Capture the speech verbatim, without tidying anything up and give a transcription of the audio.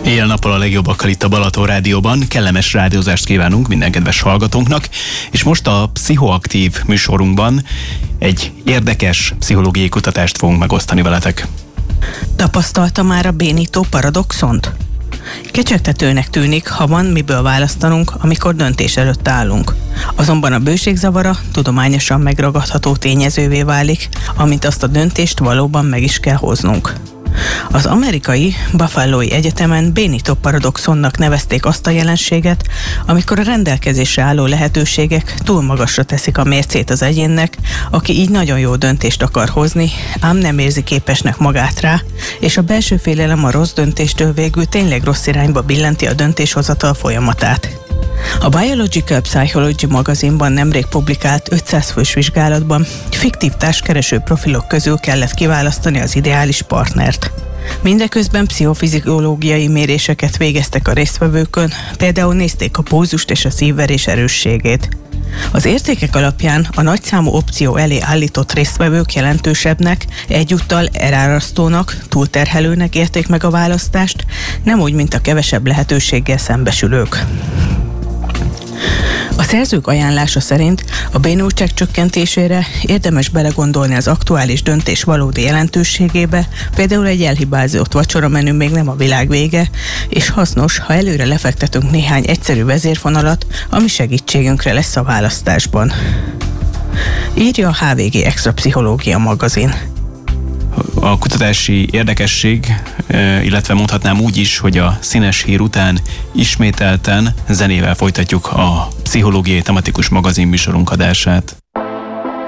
Éjjel-nappal a legjobbakkal itt a Balaton Rádióban. Kellemes rádiózást kívánunk minden kedves hallgatónknak, és most a Pszichoaktív műsorunkban egy érdekes pszichológiai kutatást fogunk megosztani veletek. Tapasztalta már a bénító paradoxont? Kecsegtetőnek tűnik, ha van miből választanunk, amikor döntés előtt állunk. Azonban a bőségzavara tudományosan megragadható tényezővé válik, amint azt a döntést valóban meg is kell hoznunk. Az amerikai Buffalo-i Egyetemen bénító paradoxonnak nevezték azt a jelenséget, amikor a rendelkezésre álló lehetőségek túl magasra teszik a mércét az egyénnek, aki így nagyon jó döntést akar hozni, ám nem érzi képesnek magát rá, és a belső félelem a rossz döntéstől végül tényleg rossz irányba billenti a döntéshozatal folyamatát. A Biological Psychology magazinban nemrég publikált ötszáz fős vizsgálatban fiktív társkereső profilok közül kellett kiválasztani az ideális partnert. Mindeközben pszichofiziológiai méréseket végeztek a résztvevőkön, például nézték a pulzust és a szívverés erősségét. Az értékek alapján a nagyszámú opció elé állított résztvevők jelentősebbnek, egyúttal elárasztónak, túlterhelőnek érték meg a választást, nem úgy, mint a kevesebb lehetőséggel szembesülők. A szerzők ajánlása szerint a bénultság csökkentésére érdemes belegondolni az aktuális döntés valódi jelentőségébe, például egy elhibázott vacsoramenü még nem a világ vége, és hasznos, ha előre lefektetünk néhány egyszerű vezérfonalat, ami segítségünkre lesz a választásban. Írja a há vé gé Extra Pszichológia magazin. A kutatási érdekesség, illetve mondhatnám úgy is, hogy a színes hír után ismételten zenével folytatjuk a pszichológiai tematikus magazin műsorunk adását.